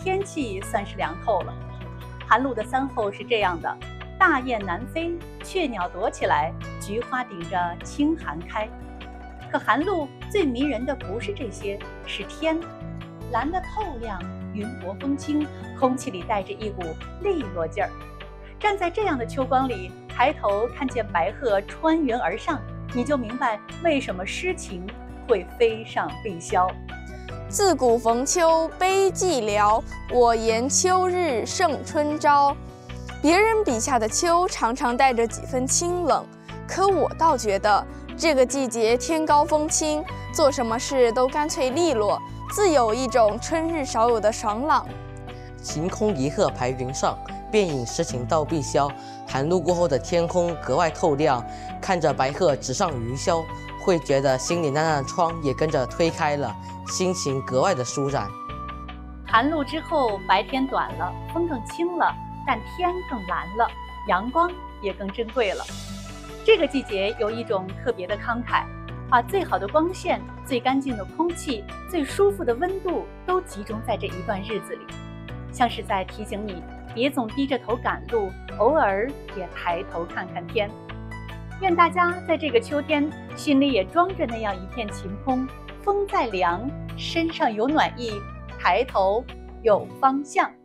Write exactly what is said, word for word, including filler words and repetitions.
天气算是凉透了。寒露的三候是这样的：大雁南飞，雀鸟躲起来，菊花顶着清寒开。可寒露最迷人的不是这些，是天，蓝得透亮，云薄风轻，空气里带着一股利落劲儿。站在这样的秋光里，抬头看见白鹤穿云而上，你就明白为什么诗情会飞上碧霄。 自古逢秋悲寂寥，我言秋日胜春朝。别人笔下的秋常常带着几分清冷，可我倒觉得这个季节天高风轻，做什么事都干脆利落，自有一种春日少有的爽朗。 晴空一鹤排云上，便引诗情到碧霄。寒露过后的天空格外透亮，看着白鹤直上云霄，会觉得心里那扇窗也跟着推开了，心情格外的舒展。 寒露之后，白天短了，风更轻了，但天更蓝了，阳光也更珍贵了。这个季节有一种特别的慷慨，把最好的光线、最干净的空气、最舒服的温度都集中在这一段日子里，像是在提醒你别总低着头赶路，偶尔也抬头看看天。愿大家在这个秋天心里也装着那样一片晴空，风再凉，身上有暖意，抬头有方向。